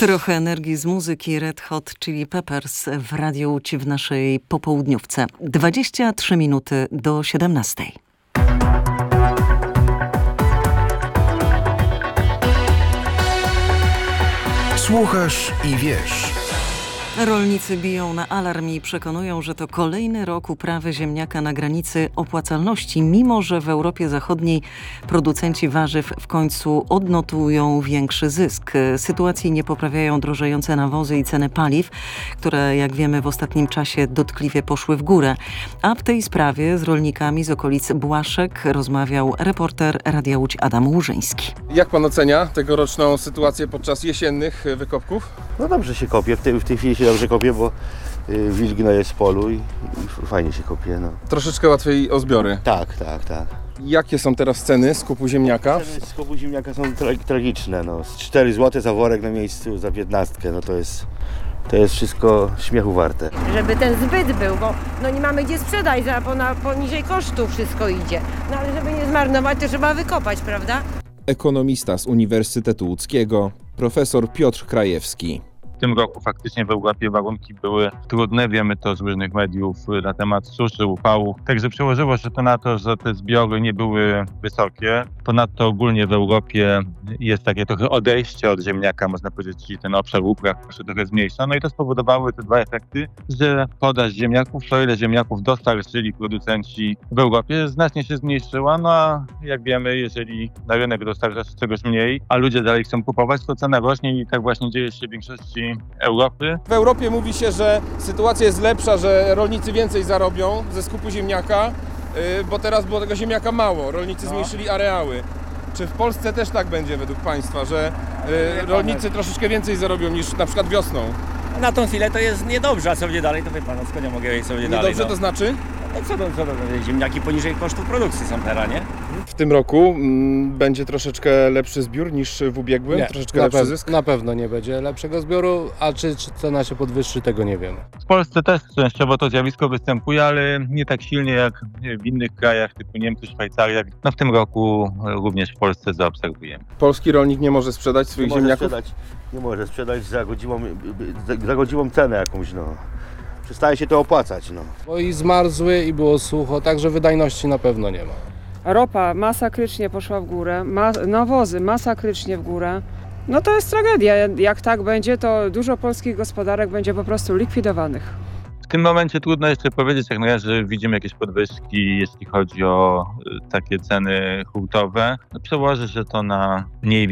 Trochę energii z muzyki Red Hot Chili Peppers w Radiu Łódź w naszej popołudniówce. 23 minuty do 17. Słuchasz i wiesz. Rolnicy biją na alarm i przekonują, że to kolejny rok uprawy ziemniaka na granicy opłacalności, mimo że w Europie Zachodniej producenci warzyw w końcu odnotują większy zysk. Sytuacji nie poprawiają drożejące nawozy i ceny paliw, które, jak wiemy, w ostatnim czasie dotkliwie poszły w górę. A w tej sprawie z rolnikami z okolic Błaszek rozmawiał reporter Radia Łódź Adam Łużyński. Jak pan ocenia tegoroczną sytuację podczas jesiennych wykopków? No dobrze się kopie, w tej chwili się dobrze kopie, bo wilgno jest w polu i fajnie się kopie. No. Troszeczkę łatwiej o zbiory. Tak. Jakie są teraz ceny skupu ziemniaka? Ceny skupu ziemniaka są tragiczne. No. 4 zł za worek na miejscu, za 15. No to jest wszystko śmiechu warte. Żeby ten zbyt był, bo nie mamy gdzie sprzedać, poniżej kosztu wszystko idzie. No ale żeby nie zmarnować, to trzeba wykopać, prawda? Ekonomista z Uniwersytetu Łódzkiego, profesor Piotr Krajewski. W tym roku faktycznie w Europie warunki były trudne, wiemy to z różnych mediów na temat suszy, upału. Także przełożyło się to na to, że te zbiory nie były wysokie. Ponadto ogólnie w Europie jest takie trochę odejście od ziemniaka, można powiedzieć, czyli ten obszar upraw się trochę zmniejsza. No i to spowodowały te dwa efekty, że podaż ziemniaków, to ile ziemniaków dostarczyli producenci w Europie, znacznie się zmniejszyła. No a jak wiemy, jeżeli na rynek dostarcza się czegoś mniej, a ludzie dalej chcą kupować, to cena rośnie i tak właśnie dzieje się w większości Europy. W Europie mówi się, że sytuacja jest lepsza, że rolnicy więcej zarobią ze skupu ziemniaka, bo teraz było tego ziemniaka mało, rolnicy zmniejszyli areały. Czy w Polsce też tak będzie według Państwa, że rolnicy troszeczkę więcej zarobią niż na przykład wiosną? Na tą chwilę to jest niedobrze, a co będzie dalej, to wie pan, skąd ja mogę wiedzieć, co będzie dalej. Niedobrze to znaczy? Co to ziemniaki poniżej kosztów produkcji są teraz, nie? W tym roku będzie troszeczkę lepszy zbiór niż w ubiegłym? Nie, troszeczkę lepszy zysk? Na pewno nie będzie lepszego zbioru, a czy cena się podwyższy, tego nie wiemy. W Polsce też częściowo to zjawisko występuje, ale nie tak silnie jak w innych krajach typu Niemcy, Szwajcaria. No w tym roku również w Polsce zaobserwujemy. Polski rolnik nie może sprzedać swoich ziemniaków? Nie może sprzedać za godziwą cenę jakąś, no. Przestaje się to opłacać, no. Bo i zmarzły i było sucho, także wydajności na pewno nie ma. Ropa masakrycznie poszła w górę, nawozy masakrycznie w górę. No to jest tragedia. Jak tak będzie, to dużo polskich gospodarek będzie po prostu likwidowanych. W tym momencie trudno jeszcze powiedzieć, jak na razie widzimy jakieś podwyżki, jeśli chodzi o takie ceny hurtowe. Przełoży się to na mniej